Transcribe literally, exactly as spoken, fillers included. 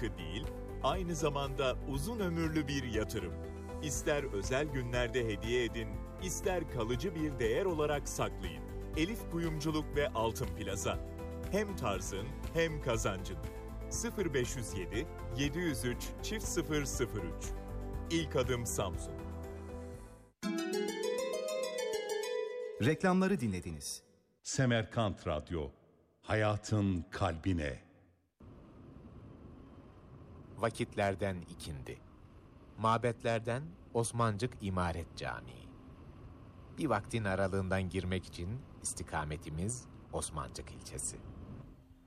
hakkı değil, aynı zamanda uzun ömürlü bir yatırım. İster özel günlerde hediye edin, ister kalıcı bir değer olarak saklayın. Elif Kuyumculuk ve Altın Plaza. Hem tarzın hem kazancın. sıfır beş yüz yedi yedi yüz üç çift sıfır sıfır üç. İlk adım Samsun. Reklamları dinlediniz. Semerkant Radyo, hayatın kalbine. Vakitlerden ikindi. Mabetlerden Osmancık İmaret Camii. Bir vaktin aralığından girmek için istikametimiz Osmancık ilçesi.